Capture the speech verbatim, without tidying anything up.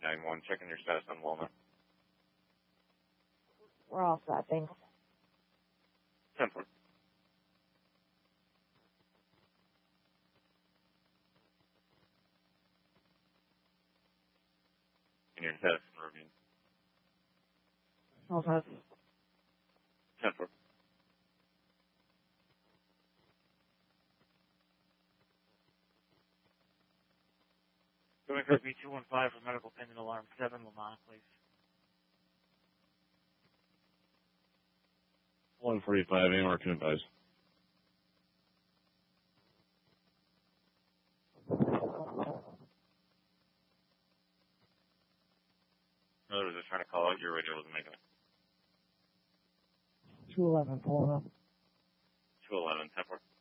nine one, checking your status on Walnut. We're all set, thanks. ten four. And your status on Ravine. All set. ten four. Going for B two one five for medical pending alarm seven, Lamont, please. one forty-five, A M R can advise. In other words, they're trying to call out, your radio wasn't making it. two eleven, pulling up. two eleven, ten four.